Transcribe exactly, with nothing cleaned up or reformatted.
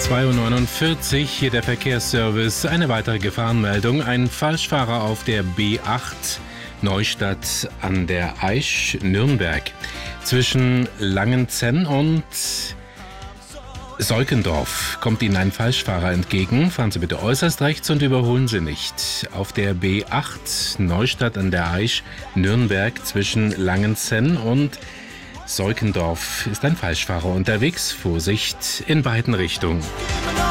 zwei Uhr neunundvierzig, hier der Verkehrsservice. Eine weitere Gefahrenmeldung. Ein Falschfahrer auf der B acht Neustadt an der Aisch, Nürnberg. Zwischen Langenzenn und Seukendorf kommt Ihnen ein Falschfahrer entgegen. Fahren Sie bitte äußerst rechts und überholen Sie nicht. Auf der B acht Neustadt an der Aisch, Nürnberg, zwischen Langenzenn und Seukendorf ist ein Falschfahrer unterwegs. Vorsicht in beiden Richtungen.